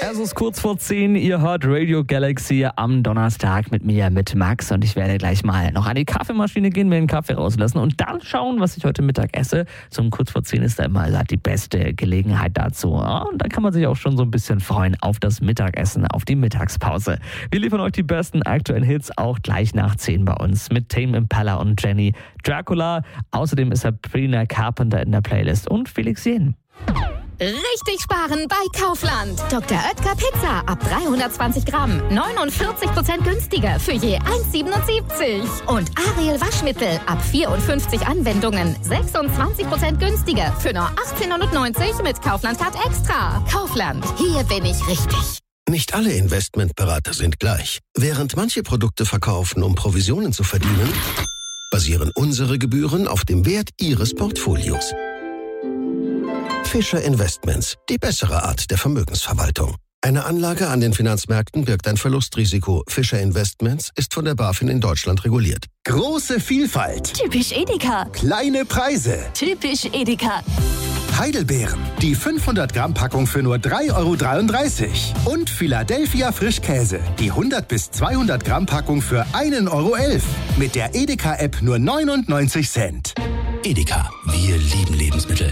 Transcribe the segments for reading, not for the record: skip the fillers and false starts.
Es ist kurz vor 10, ihr hört Radio Galaxy am Donnerstag mit mir, mit Max. Und ich werde gleich mal noch an die Kaffeemaschine gehen, mir einen Kaffee rauslassen und dann schauen, was ich heute Mittag esse. So um kurz vor 10 ist da immer die beste Gelegenheit dazu. Und da kann man sich auch schon so ein bisschen freuen auf das Mittagessen, auf die Mittagspause. Wir liefern euch die besten aktuellen Hits auch gleich nach 10 bei uns mit Tame Impala und Jenny Dracula. Außerdem ist Sabrina Carpenter in der Playlist und Felix Jen. Richtig sparen bei Kaufland. Dr. Oetker Pizza ab 320 Gramm. 49% günstiger für je 1,77. Und Ariel Waschmittel ab 54 Anwendungen. 26% günstiger für nur 18,90 mit Kaufland Card Extra. Kaufland, hier bin ich richtig. Nicht alle Investmentberater sind gleich. Während manche Produkte verkaufen, um Provisionen zu verdienen, basieren unsere Gebühren auf dem Wert Ihres Portfolios. Fischer Investments, die bessere Art der Vermögensverwaltung. Eine Anlage an den Finanzmärkten birgt ein Verlustrisiko. Fischer Investments ist von der BaFin in Deutschland reguliert. Große Vielfalt. Typisch Edeka. Kleine Preise. Typisch Edeka. Heidelbeeren, die 500 Gramm Packung für nur 3,33 €. Und Philadelphia Frischkäse, die 100 bis 200 Gramm Packung für 1,11 €. Mit der Edeka-App nur 99 Cent. Edeka, wir lieben Lebensmittel.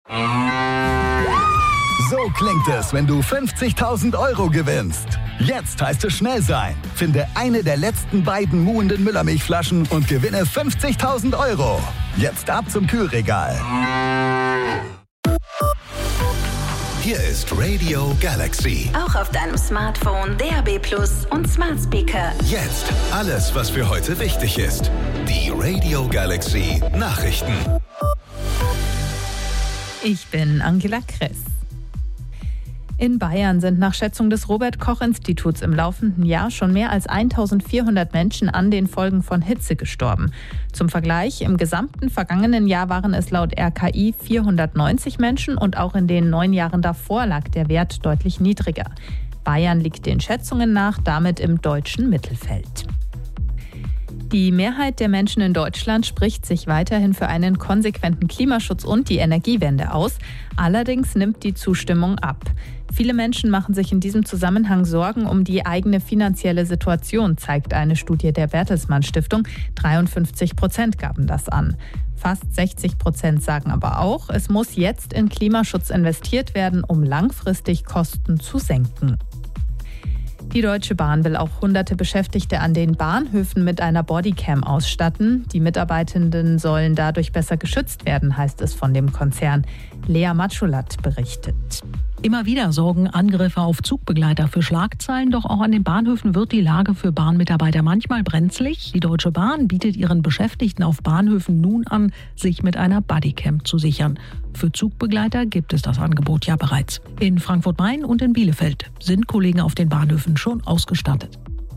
So klingt es, wenn du 50.000 € gewinnst. Jetzt heißt es schnell sein. Finde eine der letzten beiden muhenden Müllermilchflaschen und gewinne 50.000 €. Jetzt ab zum Kühlregal. Hier ist Radio Galaxy. Auch auf deinem Smartphone, DAB+ und Smart Speaker. Jetzt alles, was für heute wichtig ist. Die Radio Galaxy Nachrichten. Ich bin Angela Kress. In Bayern sind nach Schätzung des Robert-Koch-Instituts im laufenden Jahr schon mehr als 1.400 Menschen an den Folgen von Hitze gestorben. Zum Vergleich, im gesamten vergangenen Jahr waren es laut RKI 490 Menschen und auch in den 9 Jahren davor lag der Wert deutlich niedriger. Bayern liegt den Schätzungen nach damit im deutschen Mittelfeld. Die Mehrheit der Menschen in Deutschland spricht sich weiterhin für einen konsequenten Klimaschutz und die Energiewende aus. Allerdings nimmt die Zustimmung ab. Viele Menschen machen sich in diesem Zusammenhang Sorgen um die eigene finanzielle Situation, zeigt eine Studie der Bertelsmann Stiftung. 53% gaben das an. Fast 60% sagen aber auch, es muss jetzt in Klimaschutz investiert werden, um langfristig Kosten zu senken. Die Deutsche Bahn will auch hunderte Beschäftigte an den Bahnhöfen mit einer Bodycam ausstatten. Die Mitarbeitenden sollen dadurch besser geschützt werden, heißt es von dem Konzern. Lea Matschulat berichtet. Immer wieder sorgen Angriffe auf Zugbegleiter für Schlagzeilen, doch auch an den Bahnhöfen wird die Lage für Bahnmitarbeiter manchmal brenzlig. Die Deutsche Bahn bietet ihren Beschäftigten auf Bahnhöfen nun an, sich mit einer Bodycam zu sichern. Für Zugbegleiter gibt es das Angebot ja bereits. In Frankfurt-Main und in Bielefeld sind Kollegen auf den Bahnhöfen schon ausgestattet.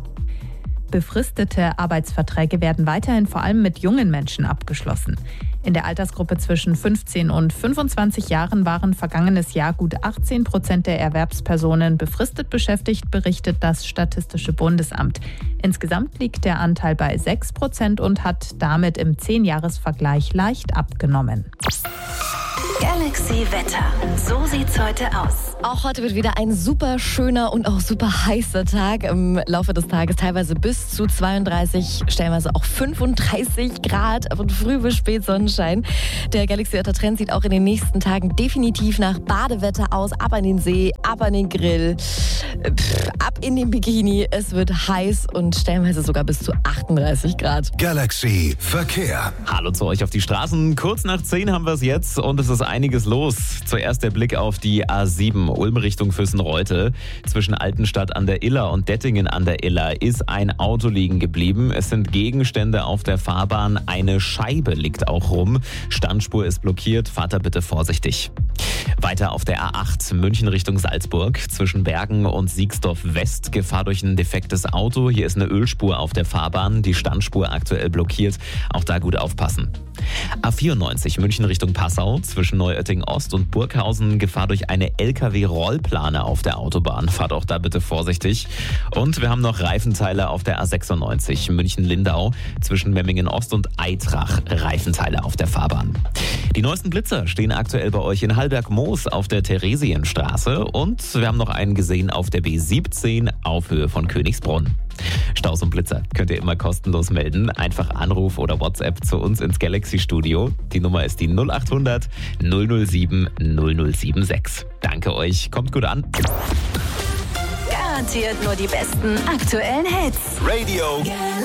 Befristete Arbeitsverträge werden weiterhin vor allem mit jungen Menschen abgeschlossen. In der Altersgruppe zwischen 15 und 25 Jahren waren vergangenes Jahr gut 18% der Erwerbspersonen befristet beschäftigt, berichtet das Statistische Bundesamt. Insgesamt liegt der Anteil bei 6% und hat damit im 10-Jahres-Vergleich leicht abgenommen. Galaxy Wetter. So sieht's heute aus. Auch heute wird wieder ein super schöner und auch super heißer Tag. Im Laufe des Tages teilweise bis zu 32, stellenweise auch 35 Grad. Von früh bis spät Sonnenschein. Der Galaxy Wetter Trend sieht auch in den nächsten Tagen definitiv nach Badewetter aus. Ab an den See, ab an den Grill, ab in den Bikini. Es wird heiß und stellenweise sogar bis zu 38 Grad. Galaxy Verkehr. Hallo zu euch auf die Straßen. Kurz nach 10 haben wir es jetzt und es ist einiges los. Zuerst der Blick auf die A7, Ulm Richtung Füssen-Reutte. Zwischen Altenstadt an der Iller und Dettingen an der Iller ist ein Auto liegen geblieben. Es sind Gegenstände auf der Fahrbahn. Eine Scheibe liegt auch rum. Standspur ist blockiert. Fahrt da bitte vorsichtig. Weiter auf der A8, München Richtung Salzburg. Zwischen Bergen und und Siegsdorf West. Gefahr durch ein defektes Auto. Hier ist eine Ölspur auf der Fahrbahn. Die Standspur aktuell blockiert. Auch da gut aufpassen. A94 München Richtung Passau. Zwischen Neuötting Ost und Burghausen. Gefahr durch eine LKW-Rollplane auf der Autobahn. Fahrt auch da bitte vorsichtig. Und wir haben noch Reifenteile auf der A96 München-Lindau. Zwischen Memmingen Ost und Eitrach. Reifenteile auf der Fahrbahn. Die neuesten Blitzer stehen aktuell bei euch in Hallberg-Moos auf der Theresienstraße. Und wir haben noch einen gesehen auf der B17 auf Höhe von Königsbrunn. Staus und Blitzer könnt ihr immer kostenlos melden. Einfach Anruf oder WhatsApp zu uns ins Galaxy-Studio. Die Nummer ist die 0800 007 0076. Danke euch, kommt gut an. Garantiert nur die besten aktuellen Hits. Radio